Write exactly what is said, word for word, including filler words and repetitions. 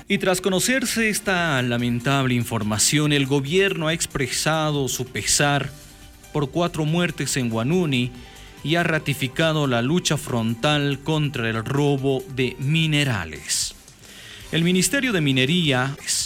Y tras conocerse esta lamentable información, el gobierno ha expresado su pesar por cuatro muertes en Huanuni y ha ratificado la lucha frontal contra el robo de minerales. El Ministerio de Minería